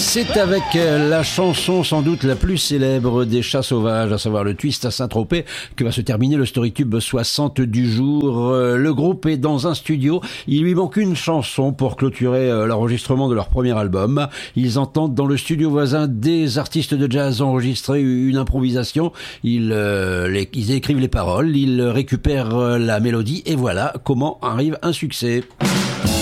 C'est avec la chanson sans doute la plus célèbre des Chats Sauvages, à savoir le Twist à Saint-Tropez, que va se terminer le Storytube 60 du jour. Le groupe est dans un studio, il lui manque une chanson pour clôturer l'enregistrement de leur premier album. Ils entendent dans le studio voisin des artistes de jazz enregistrer une improvisation. Ils écrivent les paroles, ils récupèrent la mélodie et voilà comment arrive un succès.